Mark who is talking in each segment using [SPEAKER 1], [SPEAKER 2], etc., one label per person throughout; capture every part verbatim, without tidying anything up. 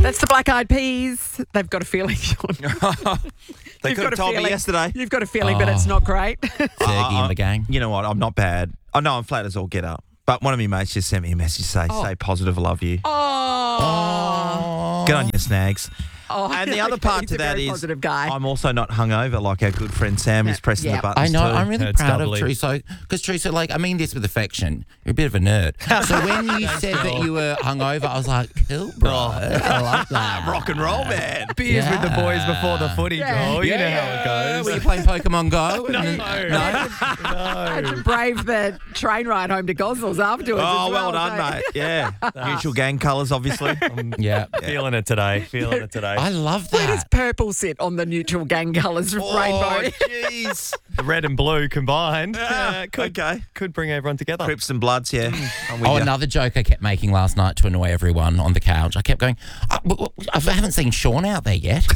[SPEAKER 1] That's the Black Eyed Peas. They've got a feeling, Sean.
[SPEAKER 2] They
[SPEAKER 1] You've
[SPEAKER 2] could
[SPEAKER 1] got
[SPEAKER 2] have
[SPEAKER 1] a
[SPEAKER 2] told me
[SPEAKER 1] feeling.
[SPEAKER 2] yesterday.
[SPEAKER 1] You've got a feeling,
[SPEAKER 3] Oh.
[SPEAKER 1] but it's not great.
[SPEAKER 3] Fergie and the gang.
[SPEAKER 2] You know what? I'm not bad. I know I'm flat as all get up. But one of my mates just sent me a message say,
[SPEAKER 1] Oh.
[SPEAKER 2] say positive, I love you.
[SPEAKER 1] Oh.
[SPEAKER 2] Get on your snags.
[SPEAKER 1] Oh,
[SPEAKER 2] And the other
[SPEAKER 1] okay,
[SPEAKER 2] part
[SPEAKER 1] he's
[SPEAKER 2] to
[SPEAKER 1] a
[SPEAKER 2] that
[SPEAKER 1] very
[SPEAKER 2] is
[SPEAKER 1] positive guy.
[SPEAKER 2] I'm also not hungover like our good friend Sam is pressing
[SPEAKER 1] Yeah.
[SPEAKER 2] the buttons
[SPEAKER 3] I know.
[SPEAKER 2] too.
[SPEAKER 3] I'm really
[SPEAKER 4] It's
[SPEAKER 3] proud
[SPEAKER 4] doubly.
[SPEAKER 3] of Teresa because Teresa, like, I mean this with affection. You're a bit of a nerd. So when you said that you were hungover, I was like, cool, bro. I like that.
[SPEAKER 2] Rock and roll, man.
[SPEAKER 4] Beers with the boys
[SPEAKER 3] Yeah.
[SPEAKER 4] before the footy,
[SPEAKER 1] Yeah.
[SPEAKER 4] Joel. You
[SPEAKER 3] Yeah,
[SPEAKER 4] know how
[SPEAKER 3] yeah.
[SPEAKER 4] it goes.
[SPEAKER 3] Were you playing Pokemon Go?
[SPEAKER 4] No.
[SPEAKER 3] And-
[SPEAKER 4] No.
[SPEAKER 1] To brave the train ride home to Gosnells afterwards.
[SPEAKER 2] Oh,
[SPEAKER 1] as
[SPEAKER 2] well
[SPEAKER 1] well
[SPEAKER 2] done,
[SPEAKER 1] so-
[SPEAKER 2] mate. Yeah. Mutual gang colours, obviously.
[SPEAKER 3] Yeah.
[SPEAKER 4] Feeling it today. Feeling it today.
[SPEAKER 3] I love
[SPEAKER 1] Where does
[SPEAKER 3] that.
[SPEAKER 1] purple sit on the neutral gang colours of
[SPEAKER 2] Oh,
[SPEAKER 1] rainbow?
[SPEAKER 2] jeez.
[SPEAKER 4] The red and blue combined. uh, could,
[SPEAKER 2] Okay.
[SPEAKER 4] could bring everyone together.
[SPEAKER 2] Crips and Bloods, yeah. I'm with
[SPEAKER 3] Oh,
[SPEAKER 2] ya.
[SPEAKER 3] another joke I kept making last night to annoy everyone on the couch. I kept going, "Oh, w- w- I haven't seen Sean out there yet.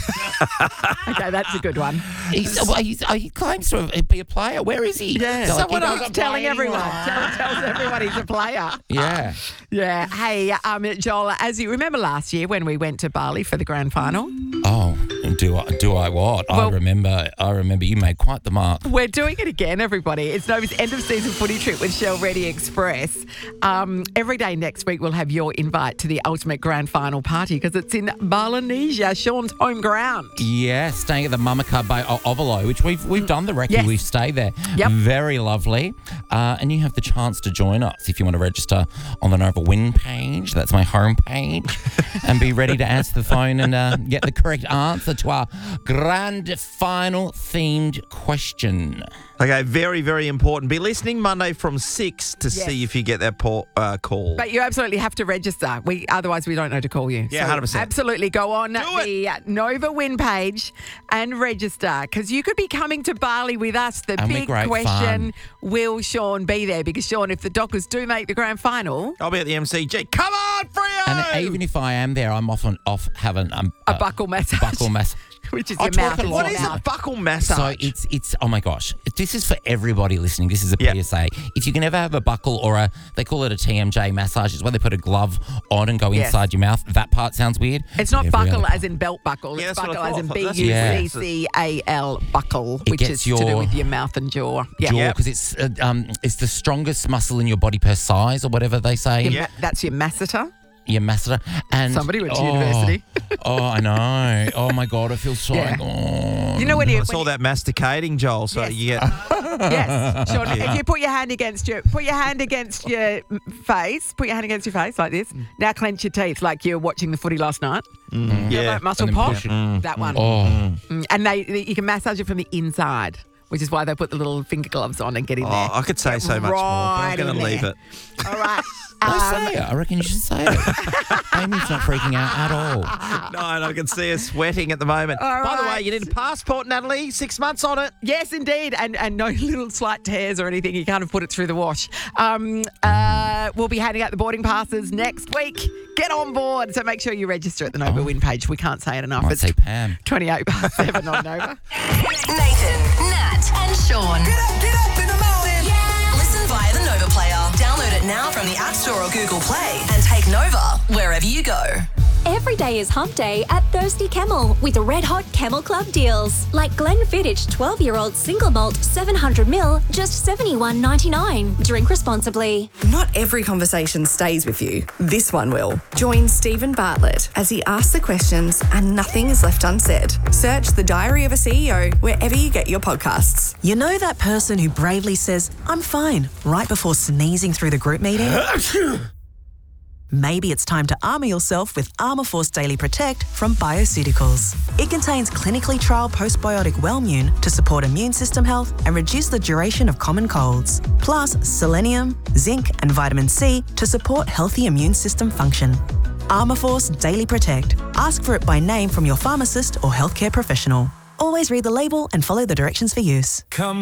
[SPEAKER 1] Okay, that's a good one.
[SPEAKER 3] He's, well, he's, oh, he claims to be a player. Where is he?
[SPEAKER 1] Yeah.
[SPEAKER 3] They're like,
[SPEAKER 1] Someone
[SPEAKER 3] "He
[SPEAKER 1] else
[SPEAKER 3] doesn't
[SPEAKER 1] telling
[SPEAKER 3] play
[SPEAKER 1] everyone.
[SPEAKER 3] anymore."
[SPEAKER 1] Tell, tells everyone he's a player.
[SPEAKER 3] Yeah.
[SPEAKER 1] Yeah. Hey, um, Joel, as you remember last year when we went to Bali for the grand final,
[SPEAKER 3] Oh, do I, do I what?
[SPEAKER 1] Well-
[SPEAKER 3] I remember I remember you made quite the mark.
[SPEAKER 1] we're doing it again, everybody. It's Nova's end of season footy trip with Shell Ready Express. Um, every day next week, we'll have your invite to the ultimate grand final party because it's in Balinesia, Sean's home ground.
[SPEAKER 3] Yeah, staying at the Mamaka Bay O- Ovalo, which we've we've done the recce.
[SPEAKER 1] Yes.
[SPEAKER 3] We've stayed there.
[SPEAKER 1] Yep.
[SPEAKER 3] Very lovely. Uh, and you have the chance to join us if you want to register on the Nova Win page. That's my home page. And be ready to answer the phone and uh, get the correct answer to our grand final themed question.
[SPEAKER 2] Okay, very, very important. Be listening Monday from six to
[SPEAKER 1] Yes.
[SPEAKER 2] see if you get that por- uh, call.
[SPEAKER 1] But you absolutely have to register. We Otherwise, we don't know to call you.
[SPEAKER 2] Yeah,
[SPEAKER 1] So
[SPEAKER 2] one hundred percent.
[SPEAKER 1] Absolutely. Go on
[SPEAKER 2] Do it.
[SPEAKER 1] the Nova Win page and register because you could be coming to Bali with us. The
[SPEAKER 3] And we're
[SPEAKER 1] big
[SPEAKER 3] great
[SPEAKER 1] question,
[SPEAKER 3] fun.
[SPEAKER 1] will Sean be there? Because, Sean, if the Dockers do make the grand final,
[SPEAKER 2] I'll be at the M C G. Come on, Freo!
[SPEAKER 3] And even if I am there, I'm often off having um,
[SPEAKER 1] a buckle massage.
[SPEAKER 3] buckle mass.
[SPEAKER 1] Which is
[SPEAKER 3] I
[SPEAKER 1] your
[SPEAKER 3] talk
[SPEAKER 1] mouth.
[SPEAKER 3] a
[SPEAKER 1] It's
[SPEAKER 3] lot.
[SPEAKER 1] your
[SPEAKER 2] What is
[SPEAKER 1] mouth.
[SPEAKER 2] a buckle massage?
[SPEAKER 3] So it's it's oh my gosh, this is for everybody listening. This is a
[SPEAKER 2] Yeah.
[SPEAKER 3] P S A. If you can ever have a buckle or a, they call it a T M J massage. It's where they put a glove on and go
[SPEAKER 1] Yes.
[SPEAKER 3] inside your mouth. That part sounds weird.
[SPEAKER 1] It's not
[SPEAKER 3] Every
[SPEAKER 1] buckle
[SPEAKER 3] other
[SPEAKER 1] as in belt buckle.
[SPEAKER 2] Yeah,
[SPEAKER 1] It's
[SPEAKER 2] that's what I
[SPEAKER 1] buckle as in
[SPEAKER 2] thought.
[SPEAKER 1] B U
[SPEAKER 2] That's-
[SPEAKER 1] C C A L buckle,
[SPEAKER 3] It
[SPEAKER 1] which
[SPEAKER 3] gets
[SPEAKER 1] is to
[SPEAKER 3] your-
[SPEAKER 1] do with your mouth and jaw. Yeah.
[SPEAKER 3] jaw
[SPEAKER 2] Yep.
[SPEAKER 3] because it's uh, um it's the strongest muscle in your body per size or whatever they say.
[SPEAKER 1] Your
[SPEAKER 2] Yeah.
[SPEAKER 1] ma- That's your masseter.
[SPEAKER 3] Your masseter. And
[SPEAKER 1] Somebody went to
[SPEAKER 3] oh,
[SPEAKER 1] university.
[SPEAKER 3] oh, I know. Oh my god, I feel so.
[SPEAKER 1] Yeah.
[SPEAKER 3] Oh.
[SPEAKER 1] You know when you...
[SPEAKER 2] It's
[SPEAKER 1] when
[SPEAKER 2] all
[SPEAKER 1] you-
[SPEAKER 2] that masticating, Joel. So
[SPEAKER 1] Yes.
[SPEAKER 2] you get
[SPEAKER 1] Yes, Sean. If you put your hand against your put your hand against your face, put your hand against your face like this. Now clench your teeth like you're watching the footy last night. You know
[SPEAKER 2] yeah.
[SPEAKER 1] that muscle
[SPEAKER 3] And then
[SPEAKER 1] pop.
[SPEAKER 3] push it.
[SPEAKER 1] That one.
[SPEAKER 3] Oh.
[SPEAKER 1] Mm, And they, they you can massage it from the inside, which is why they put the little finger gloves on and get in
[SPEAKER 2] Oh,
[SPEAKER 1] there.
[SPEAKER 2] I could say so much more, but I'm
[SPEAKER 1] right
[SPEAKER 2] going
[SPEAKER 1] in
[SPEAKER 2] to leave
[SPEAKER 1] there.
[SPEAKER 2] it.
[SPEAKER 1] All right.
[SPEAKER 3] I
[SPEAKER 1] Um,
[SPEAKER 3] say it. I reckon you should say it. Amy's not freaking out at all.
[SPEAKER 2] No, and I can see her sweating at the moment.
[SPEAKER 1] All
[SPEAKER 2] By the way,
[SPEAKER 1] right.
[SPEAKER 2] you need a passport, Natalie. Six months on it.
[SPEAKER 1] Yes, indeed, and and no little slight tears or anything. You can't have put it through the wash. Um, uh, we'll be handing out the boarding passes next week. Get on board. So make sure you register at the Nova
[SPEAKER 3] Oh.
[SPEAKER 1] Win page. We can't say it enough.
[SPEAKER 3] Might
[SPEAKER 1] It's
[SPEAKER 3] say Pam.
[SPEAKER 1] twenty-eight past seven on Nova.
[SPEAKER 5] Nathan, Nat, and Sean. Get up, get up in the morning. Yeah. Listen via the Nova player. Download it now from the App Store or Google Play and take Nova wherever you go.
[SPEAKER 6] Every day is hump day at Thirsty Camel with red hot Camel Club deals. Like Glenfiddich twelve-year-old single malt seven hundred milliliters, just seventy-one ninety-nine. Drink responsibly.
[SPEAKER 7] Not every conversation stays with you. This one will. Join Stephen Bartlett as he asks the questions and nothing is left unsaid. Search The Diary of a C E O wherever you get your podcasts.
[SPEAKER 8] You know that person who bravely says, I'm fine, right before sneezing through the group meeting? Maybe it's time to armour yourself with Armour Force Daily Protect from Bioceuticals. It contains clinically trialled postbiotic Wellmune to support immune system health and reduce the duration of common colds. Plus selenium, zinc and vitamin C to support healthy immune system function. Armour Force Daily Protect. Ask for it by name from your pharmacist or healthcare professional. Always read the label and follow the directions for use.
[SPEAKER 4] Come